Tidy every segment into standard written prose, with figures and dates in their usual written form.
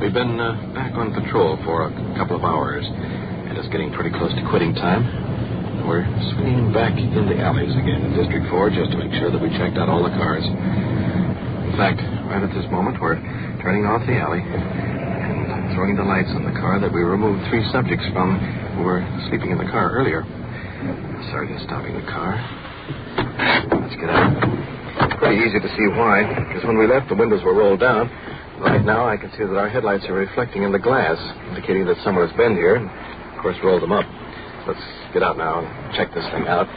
We've been back on patrol for a couple of hours, and it's getting pretty close to quitting time. We're swinging back in the alleys again in District 4 just to make sure that we checked out all the cars. In fact, right at this moment, we're turning off the alley and throwing the lights on the car that we removed 3 subjects from who were sleeping in the car earlier. The sergeant's stopping the car. Let's get out. It's pretty easy to see why, because when we left, the windows were rolled down. Right now, I can see that our headlights are reflecting in the glass, indicating that someone has been here and, of course, rolled them up. Let's get out now and check this thing out.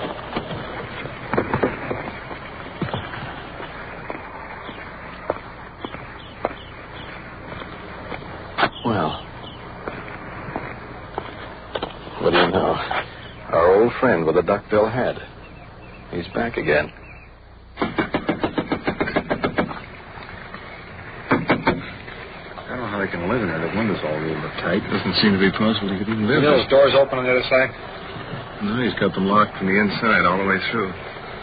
Well, what do you know? Our old friend with the duckbill hat. He's back again. I don't know how they can live in there. The window's all rolled up tight. Doesn't seem to be possible he could even live there. Those doors open on the other side? No, he's got them locked from the inside all the way through.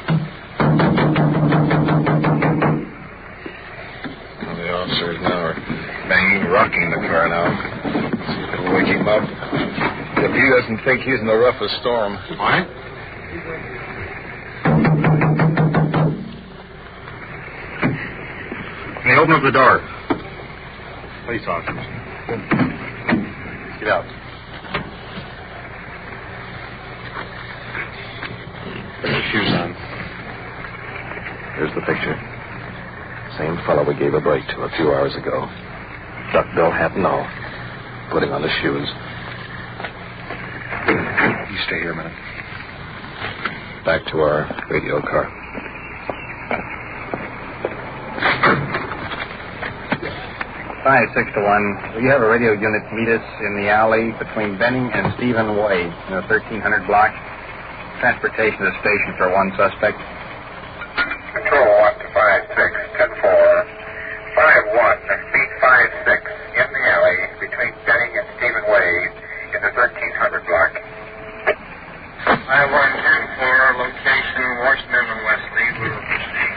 Well, the officers now are banging, rocking the car now. See if it'll wake him up. If he doesn't think he's in the roughest storm. What? Can they open up the door? Police officers. Get out. Put your shoes on. Here's the picture. Same fellow we gave a break to a few hours ago. Duckbill hat and all. Putting on the shoes. You stay here a minute. Back to our radio car. 5-6-1. Will you have a radio unit meet us in the alley between Benning and Stephen Way in the 1300 block? Transportation to the station for one suspect. Control 1 to 5-6, 10-4. 5-1, speed 5-6 in the alley between Benning and Stephen Way in the 1300 block. 5-1, 10-4, location Washington and Wesley. We will proceed.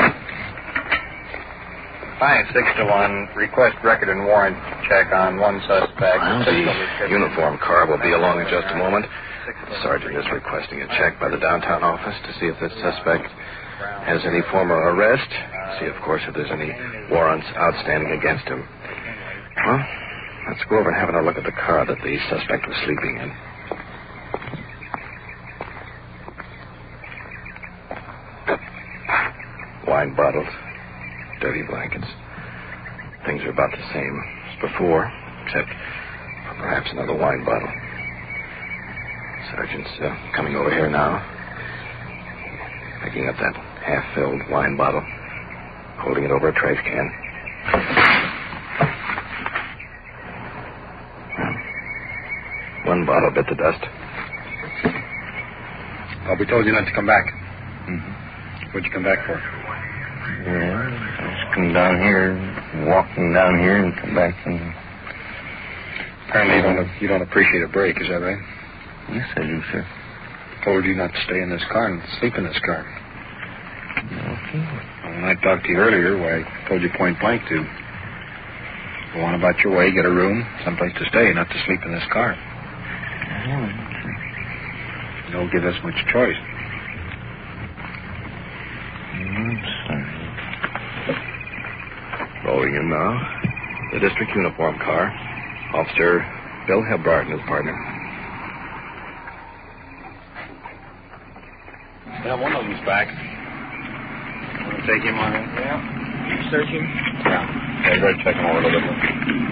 5-6-1. Request record and warrant check on one suspect. Well, the uniform car will be along in just a moment. The sergeant is requesting a check by the downtown office to see if this suspect has any former arrest. See, of course, if there's any warrants outstanding against him. Well, let's go over and have a look at the car that the suspect was sleeping in. Wine bottles, dirty blankets. Things are about the same as before, except for perhaps another wine bottle. Sergeant's coming over here now, picking up that half-filled wine bottle, holding it over a trash can. One bottle bit the dust. Oh, we told you not to come back. Mm-hmm. What'd you come back for? Yeah, I just come down here, walking down here and come back and... Apparently you don't appreciate a break, is that right? Yes, I do, sir. Told you not to stay in this car and sleep in this car. Okay. When I talked to you earlier, I told you point blank to go on about your way, get a room, someplace to stay, not to sleep in this car. You don't give us much choice. Sorry. Rolling in now. The district uniform car. Officer Bill Hebbart and his partner. Yeah, one of them's back. Want to take him on in? Yeah. Keep searching. Yeah. Yeah, go ahead and check him over a little bit.